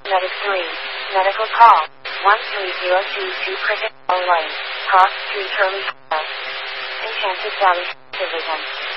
Medic 3. Medical call. 13022 Cricket Lane. Cross 3 Charlie. Enchanted Valley Division.